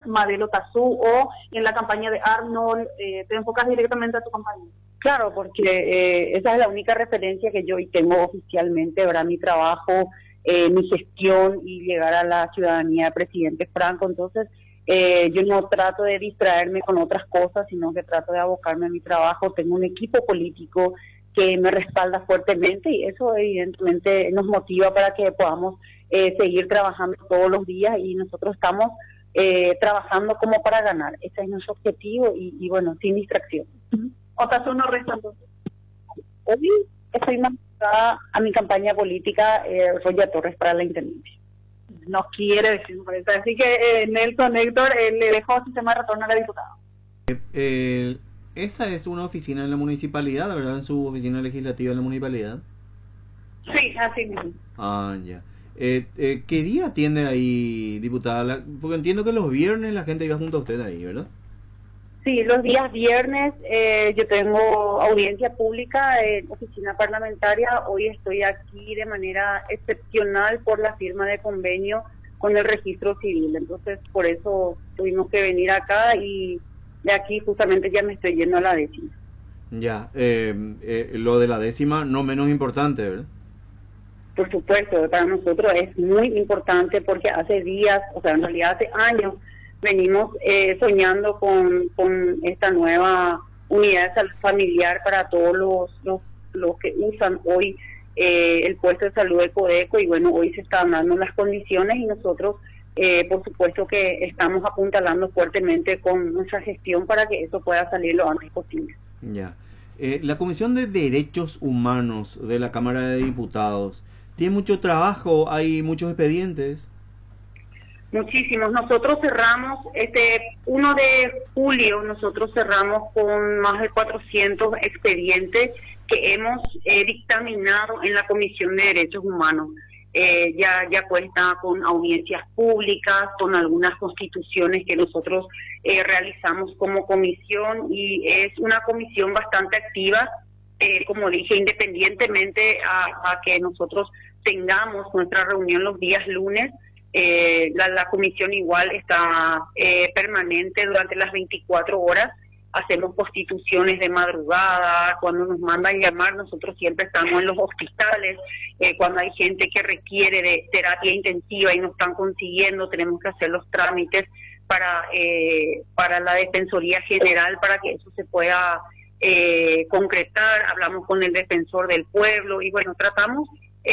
Madelo Tazú o en la campaña de Arnold, te enfocas directamente a tu campaña. Claro, porque esa es la única referencia que yo hoy tengo oficialmente, ¿verdad? Mi trabajo, mi gestión y llegar a la ciudadanía del presidente Franco. Entonces, yo no trato de distraerme con otras cosas, sino que trato de abocarme a mi trabajo. Tengo un equipo político que me respalda fuertemente y eso evidentemente nos motiva para que podamos seguir trabajando todos los días, y nosotros estamos trabajando como para ganar. Ese es nuestro objetivo y bueno, sin distracción. Otazú no resta entonces. Hoy estoy más enfocada a mi campaña política, Roya Torres, para la intendencia. No quiere decir, me parece. Así que Nelson Héctor le dejó sistema de retorno a la diputada. Esa es una oficina en la municipalidad, ¿verdad? En su oficina legislativa en la municipalidad. Sí, así mismo. Ah, ya. ¿Qué día atiende ahí, diputada? Porque entiendo que los viernes la gente iba junto a usted ahí, ¿verdad? Sí, los días viernes yo tengo audiencia pública en oficina parlamentaria. Hoy estoy aquí de manera excepcional por la firma de convenio con el registro civil. Entonces, por eso tuvimos que venir acá y de aquí justamente ya me estoy yendo a la 10ª. Ya, lo de la 10ª no menos importante, ¿verdad? Por supuesto, para nosotros es muy importante porque hace días, o sea, en realidad hace años, venimos soñando con esta nueva unidad de salud familiar para todos los que usan hoy el puesto de salud de Codeco, y bueno, hoy se están dando las condiciones y nosotros por supuesto que estamos apuntalando fuertemente con nuestra gestión para que eso pueda salir lo antes posible. Ya. La Comisión de Derechos Humanos de la Cámara de Diputados tiene mucho trabajo, hay muchos expedientes. Muchísimos. Nosotros cerramos, 1 de julio, nosotros cerramos con más de 400 expedientes que hemos dictaminado en la Comisión de Derechos Humanos. Ya cuenta con audiencias públicas, con algunas constituciones que nosotros realizamos como comisión, y es una comisión bastante activa, como dije, independientemente a que nosotros tengamos nuestra reunión los días lunes. La comisión igual está permanente durante las 24 horas. Hacemos constituciones de madrugada, cuando nos mandan llamar nosotros siempre estamos en los hospitales, cuando hay gente que requiere de terapia intensiva y no están consiguiendo, tenemos que hacer los trámites para la Defensoría General para que eso se pueda concretar. Hablamos con el defensor del pueblo y bueno, tratamos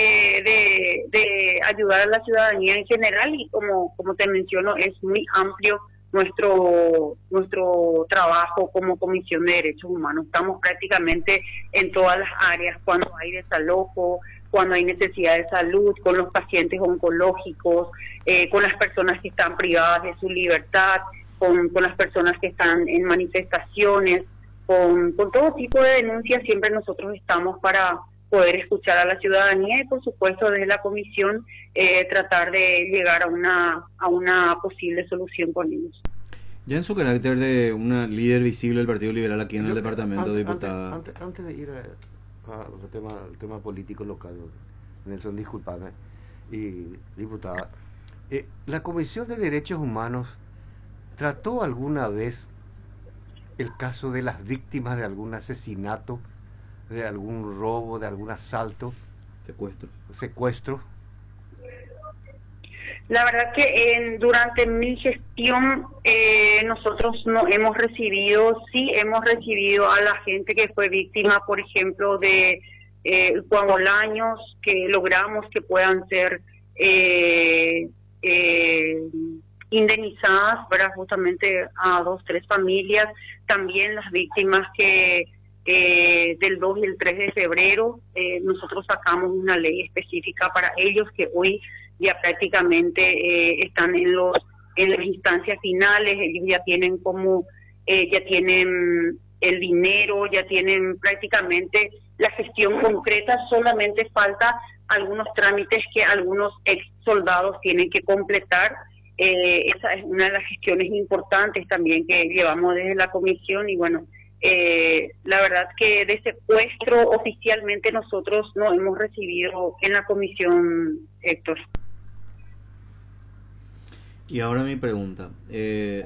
de ayudar a la ciudadanía en general, y como te menciono, es muy amplio nuestro trabajo como Comisión de Derechos Humanos. Estamos prácticamente en todas las áreas, cuando hay desalojo, cuando hay necesidad de salud, con los pacientes oncológicos, con las personas que están privadas de su libertad, con las personas que están en manifestaciones, con todo tipo de denuncias. Siempre nosotros estamos para poder escuchar a la ciudadanía y por supuesto desde la comisión tratar de llegar a una posible solución con ellos. Ya en su carácter de una líder visible del Partido Liberal aquí en el departamento, diputada. Antes de ir al tema político local, Nelson, disculpame, y diputada, ¿la Comisión de Derechos Humanos trató alguna vez el caso de las víctimas de algún asesinato, de algún robo, de algún asalto, secuestro? La verdad que durante mi gestión nosotros no hemos recibido, sí hemos recibido a la gente que fue víctima, por ejemplo, de Juan Bolaños, que logramos que puedan ser indemnizadas, ¿verdad? Justamente a 2, 3 familias, también las víctimas que del 2 y el 3 de febrero, nosotros sacamos una ley específica para ellos que hoy ya prácticamente están en las instancias finales. Ellos ya tienen ya tienen el dinero, ya tienen prácticamente la gestión concreta, solamente falta algunos trámites que algunos ex soldados tienen que completar. Esa es una de las gestiones importantes también que llevamos desde la comisión, y bueno, la verdad que de secuestro oficialmente nosotros no hemos recibido en la comisión, Héctor. Y ahora mi pregunta,